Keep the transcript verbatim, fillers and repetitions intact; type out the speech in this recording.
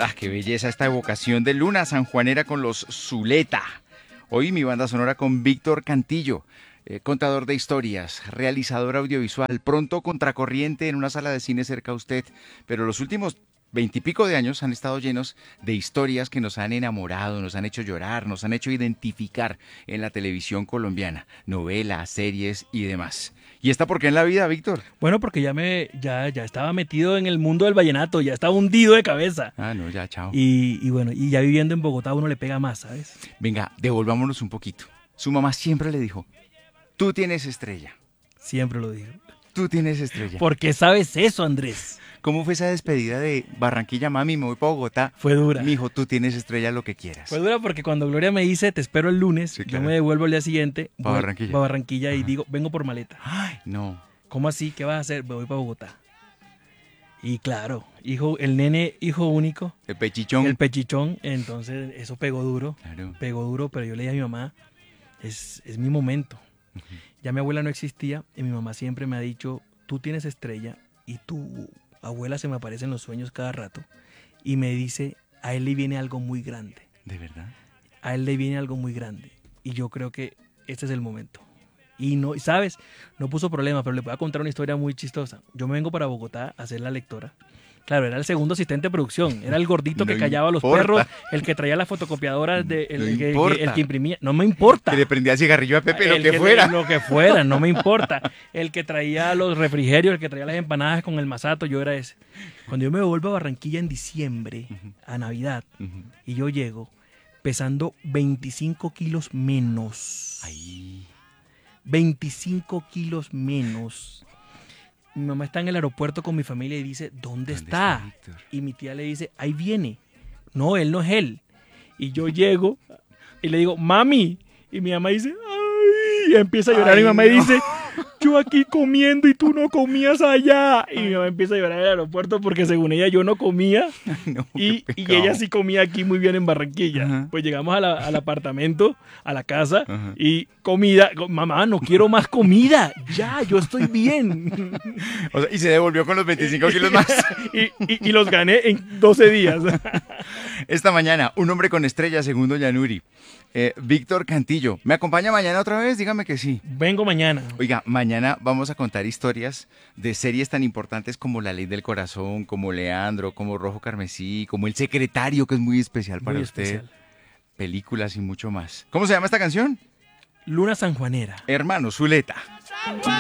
Ah, qué belleza esta evocación de luna sanjuanera con los Zuleta. Hoy mi banda sonora con Víctor Cantillo, eh, contador de historias, realizador audiovisual, pronto contracorriente en una sala de cine cerca a usted, pero los últimos veintipico de años han estado llenos de historias que nos han enamorado, nos han hecho llorar, nos han hecho identificar en la televisión colombiana, novelas, series y demás. ¿Y esta por qué en la vida, Víctor? Bueno, porque ya me ya, ya estaba metido en el mundo del vallenato, ya estaba hundido de cabeza. Ah, no, ya, chao. Y, y bueno, y ya viviendo en Bogotá uno le pega más, ¿sabes? Venga, devolvámonos un poquito. Su mamá siempre le dijo, tú tienes estrella. Siempre lo digo. Tú tienes estrella. ¿Por qué sabes eso, Andrés? ¿Cómo fue esa despedida de Barranquilla, mami? Me voy para Bogotá. Fue dura. Mijo, tú tienes estrella lo que quieras. Fue dura porque cuando Gloria me dice, te espero el lunes, Sí, claro. yo me devuelvo el día siguiente. Pa' Barranquilla. Pa' Barranquilla y Ajá. digo, vengo por maleta. Ay, no. ¿Cómo así? ¿Qué vas a hacer? Me voy para Bogotá. Y claro, hijo, el nene, hijo único, El pechichón. el pechichón, entonces eso pegó duro, Claro. pegó duro, pero yo le dije a mi mamá, es, es mi momento. Ya mi abuela no existía y mi mamá siempre me ha dicho, tú tienes estrella y tu abuela se me aparece en los sueños cada rato y me dice, a él le viene algo muy grande, ¿De verdad? a él le viene algo muy grande y yo creo que este es el momento. Y no, ¿sabes? No puso problema, pero le voy a contar una historia muy chistosa. Yo me vengo para Bogotá a ser la lectora. Claro, era el segundo asistente de producción, era el gordito No que callaba a los importa. perros, el que traía las fotocopiadoras, de, el, No el que, importa. el que imprimía, no me importa. Que le prendía cigarrillo a Pepe, lo El que fuera. Lo que fuera, no me importa. El que traía los refrigerios, el que traía las empanadas con el masato, yo era ese. Cuando yo me vuelvo a Barranquilla en diciembre, a Navidad, Ujú. y yo llego pesando veinticinco kilos menos. Ay. veinticinco kilos menos. Mi mamá está en el aeropuerto con mi familia y dice, ¿dónde, ¿Dónde está? está Víctor? Y mi tía le dice, ahí viene. No, él no es él. Y yo llego y le digo, mami. Y mi mamá dice, ay, y empieza a llorar. Ay, mi mamá no. dice, yo aquí comiendo y tú no comías allá. Y mi mamá empieza a llorar en el aeropuerto porque según ella yo no comía. No, Y, qué y pecado. ella sí comía aquí muy bien en Barranquilla. Ajá. Pues llegamos a la- al apartamento, a la casa, Ajá. y comida. Mamá, no quiero más comida. Ya, yo estoy bien. O sea, y se devolvió con los veinticinco kilos más. y, y- y los gané en doce días. Esta mañana, un hombre con estrella, según Doña Nuri. Eh, Víctor Cantillo. ¿Me acompaña mañana otra vez? Dígame que sí. Vengo mañana. Oiga, mañana vamos a contar historias de series tan importantes como La Ley del Corazón, como Leandro, como Rojo Carmesí, como El Secretario, que es muy especial para Muy usted. especial. Películas y mucho más. ¿Cómo se llama esta canción? Luna sanjuanera. Hermano Zuleta.